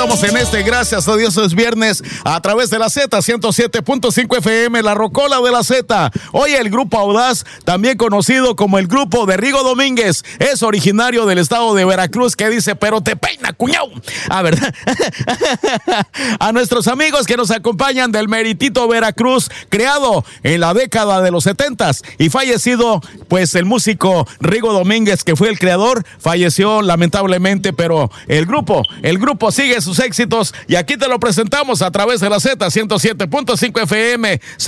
estamos en gracias a Dios es viernes, a través de la Z 107.5 FM, la Rocola de la Z. Hoy el grupo Audaz, también conocido como el grupo de Rigo Domínguez, es originario del estado de Veracruz, que dice, pero te peina, cuñao. ¿Verdad? A nuestros amigos que nos acompañan del meritito Veracruz, creado en la década de los 70s y fallecido, pues el músico Rigo Domínguez, que fue el creador, falleció lamentablemente, pero el grupo sigue sus éxitos y aquí te lo presentamos a través de la Z 107.5 FM.